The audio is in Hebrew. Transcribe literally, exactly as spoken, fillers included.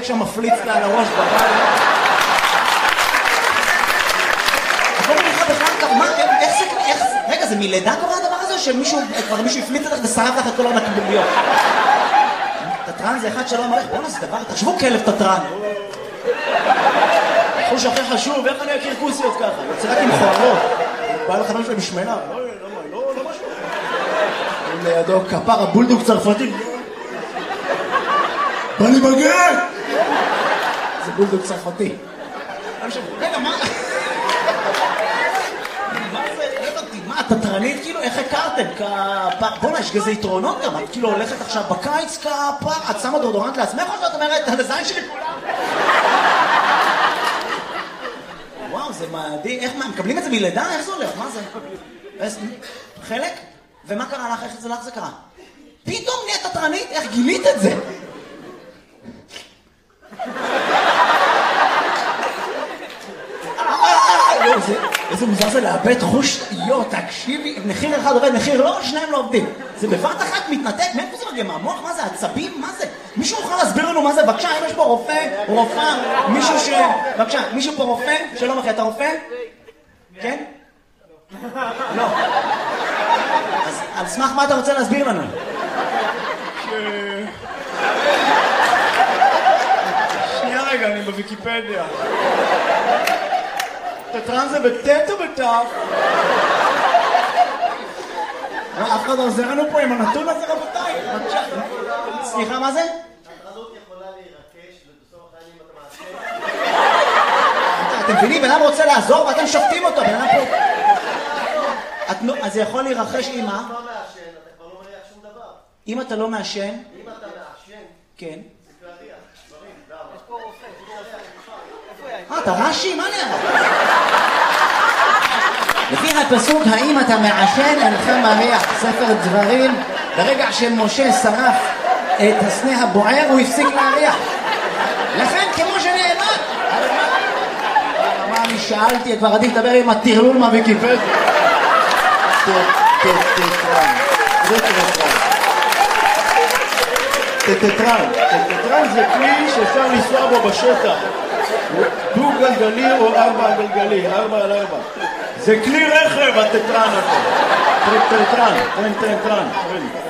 שם מפליץ לה על הראש בבית. הכל בכלל בכלל, מה, איך זה, איך זה, רגע, זה מלידה קורה הדבר הזה, או שמישהו, כבר מישהו הפליץ לך ושרף לך את כל הנקבוביות? תטרן זה אחד שלא אמר לך, בואו זה דבר, תחשבו כלב תטרן. חוש הכי חשוב, איך אני אכיר כוסיות ככה? יוצא רק עם חוערות. בא לך משהו משמנה, לא, לא, לא משהו. לידו כפר הבולדוג צרפתי. בא לי בגן! זה בולדוג צרפתי. רגע, מה? מה זה? לא הבנתי, מה, תטרנית כאילו? איך הכרתם? כפר... בוא'נה, יש כזה יתרונות גם. את כאילו הולכת עכשיו בקיץ כפר, את שמה דורדורנט לעצמך או שאת אומרת, על הזין שלי כולם? וואו, זה מדהים. איך, מה, מקבלים את זה מלידה? איך זה הולך? מה זה? חלק? ומה קרה לך? איך זה לך זה קרה? פתאום נהיית תטרנית? איך גילית את זה? איזה מוזר זה לאבד חוש, יו, תקשיבי, מחיר אחד עובד, מחיר לא, שניים לא עובדים. זה בבת אחת מתנתק, מאיפה זה מגיע? מהמוח? מה זה? עצבים? מה זה? מישהו יכול להסביר לנו מה זה? בבקשה, אם יש פה רופא, רופאה, מישהו ש... בבקשה, מישהו פה רופא? שלום אחי, אתה רופא? כן? לא. אז על סמך מה אתה רוצה להסביר לנו? שנייה רגע, אני בוויקיפדיה. תטרן זה בטט או בטף? אף אחד עוזר לנו פה עם הנתון הזה, רבותיי. סליחה, מה זה? התרנות יכולה להירקש ובסוף החיים אתה מעשה. אתם מבינים, בן אדם רוצה לעזור ואתם שופטים אותו, בן אדם פה... אז זה יכול להירחש עם מה? אם אתה לא מעשן, אתה כבר לא מריח שום דבר. אם אתה לא מעשן? אם אתה מעשן, כן. זה כלריח, דברים, למה? יש פה רופא, יש פה רופא. אה, אתה רש"י? מה נראה? לפי הפסוק, האם אתה מעשן אינך מריח, ספר דברים, ברגע שמשה שרף את הסנה הבוער, הוא הפסיק להריח. לכן, כמו שנאמר. מה אני שאלתי, כבר עדיף לדבר עם הטרלול מהוויקיפדיה. טטרן. זה טטרן. טטרן. טטרן זה כלי שאפשר לנסוע בו בשטח. דו גלגלי או ארבע גלגלי, ארבע על ארבע. זה כלי רכב, הטטרן הזה. טטרן, טטרן, טטרן.